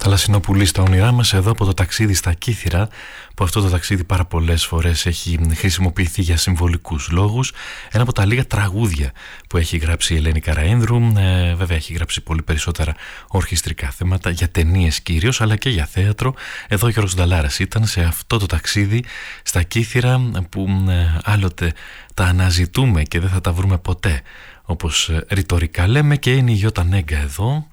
Θαλασσινό πουλί στα όνειρά μας, εδώ από το ταξίδι στα Κύθυρα, που αυτό το ταξίδι πάρα πολλές φορές έχει χρησιμοποιηθεί για συμβολικούς λόγους. Ένα από τα λίγα τραγούδια που έχει γράψει η Ελένη Καραΐνδρου. Βέβαια έχει γράψει πολύ περισσότερα ορχιστρικά θέματα, για ταινίες κυρίως, αλλά και για θέατρο. Εδώ ο Γιώργος Νταλάρας ήταν σε αυτό το ταξίδι στα Κύθυρα, που άλλοτε τα αναζητούμε και δεν θα τα βρούμε ποτέ, όπως ρητορικά λέμε, και είναι η Γιώτα Νέγκα εδώ.